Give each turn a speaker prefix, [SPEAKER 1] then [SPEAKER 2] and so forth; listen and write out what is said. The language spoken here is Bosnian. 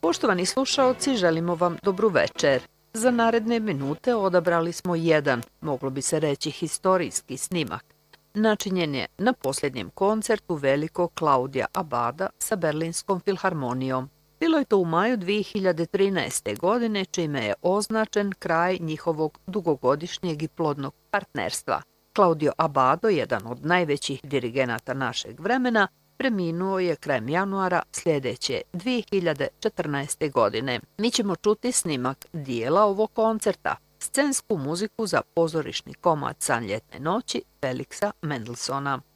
[SPEAKER 1] Poštovani slušaoci, želimo vam dobru večer. Za naredne minute odabrali smo jedan, moglo bi se reći historijski snimak. Načinjen je na posljednjem koncertu velikog Claudia Abbada sa Berlinskom filharmonijom. Bilo je to u maju 2013. godine, čime je označen kraj njihovog dugogodišnjeg i plodnog partnerstva. Claudio Abbado, jedan od najvećih dirigenata našeg vremena, preminuo je krajem januara sljedeće 2014. godine. Mi ćemo čuti snimak dijela ovog koncerta, scensku muziku za pozorišni komad San ljetne noći Felixa Mendelssohna.